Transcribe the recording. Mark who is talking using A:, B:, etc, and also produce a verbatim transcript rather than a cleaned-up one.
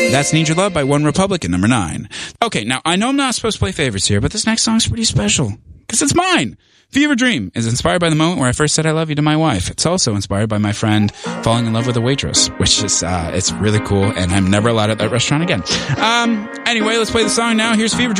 A: That's Need Your Love by One Republic at number nine. Okay, now I know I'm not supposed to play favorites here, but this next song's pretty special because it's mine. Fever Dream is inspired by the moment where I first said I love you to my wife. It's also inspired by my friend falling in love with a waitress, which is, uh, it's really cool, and I'm never allowed at that restaurant again. Um, anyway, let's play the song now. Here's Fever Dream.